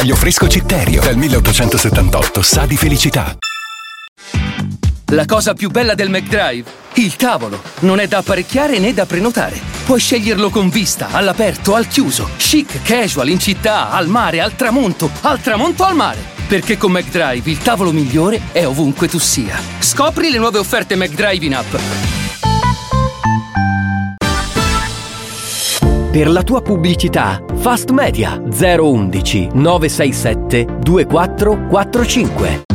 Taglio fresco Citterio, dal 1878, sa di felicità. La cosa più bella del McDrive? Il tavolo. Non è da apparecchiare né da prenotare. Puoi sceglierlo con vista, all'aperto, al chiuso, chic, casual, in città, al mare, al tramonto al mare. Perché con McDrive il tavolo migliore è ovunque tu sia. Scopri le nuove offerte McDrive in app. Per la tua pubblicità, Fast Media 011 967 2445.